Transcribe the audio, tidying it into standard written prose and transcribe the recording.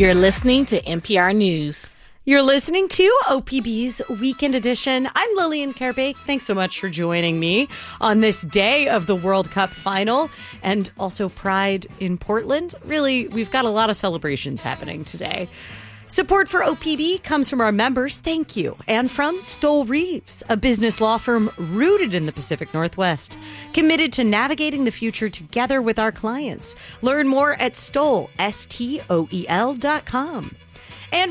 You're listening to NPR News. You're listening to OPB's Weekend Edition. I'm Lillian Kerbake. Thanks so much for joining me on this day of the World Cup final and also Pride in Portland. Really, we've got a lot of celebrations happening today. Support for OPB comes from our members, thank you, and from Stoll Reeves, a business law firm rooted in the Pacific Northwest, committed to navigating the future together with our clients. Learn more at Stoll, STOEL.com.